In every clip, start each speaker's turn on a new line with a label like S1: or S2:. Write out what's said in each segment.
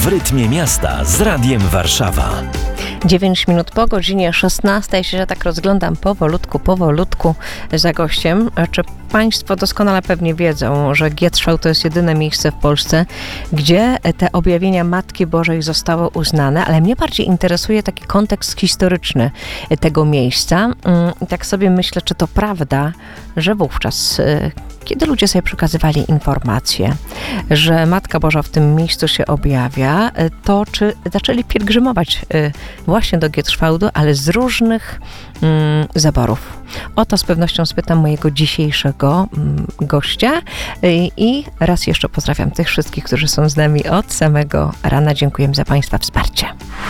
S1: W rytmie miasta z Radiem Warszawa.
S2: 9 minut po godzinie 16. Ja się tak rozglądam powolutku za gościem. Czy Państwo doskonale pewnie wiedzą, że Gietrzwałd to jest jedyne miejsce w Polsce, gdzie te objawienia Matki Bożej zostały uznane, ale mnie bardziej interesuje taki kontekst historyczny tego miejsca. I tak sobie myślę, czy to prawda, że wówczas, kiedy ludzie sobie przekazywali informacje, że Matka Boża w tym miejscu się objawia, to czy zaczęli pielgrzymować właśnie do Gietrzwałdu, ale z różnych zaborów. O to z pewnością spytam mojego dzisiejszego gościa i raz jeszcze pozdrawiam tych wszystkich, którzy są z nami od samego rana. Dziękuję za Państwa wsparcie.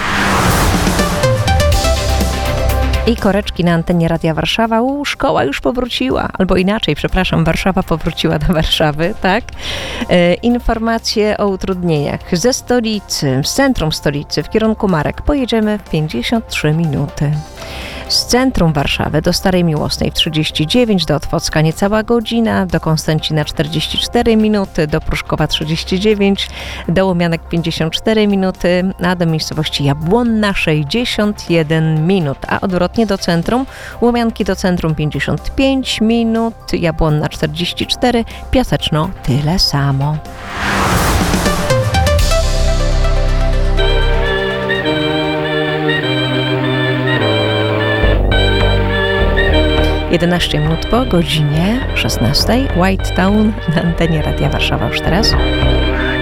S2: I koreczki na antenie Radia Warszawa. Szkoła już powróciła, albo inaczej, przepraszam, Warszawa powróciła do Warszawy, tak? Informacje o utrudnieniach ze stolicy, z centrum stolicy w kierunku Marek pojedziemy w 53 minuty. Z centrum Warszawy do Starej Miłosnej w 39, do Otwocka niecała godzina, do Konstancina 44 minuty, do Pruszkowa 39, do Łomianek 54 minuty, a do miejscowości Jabłonna 61 minut, a odwrotnie do centrum, Łomianki do centrum 55 minut, Jabłonna 44, Piaseczno tyle samo. 11 minut po godzinie 16. White Town na antenie Radia Warszawa już teraz.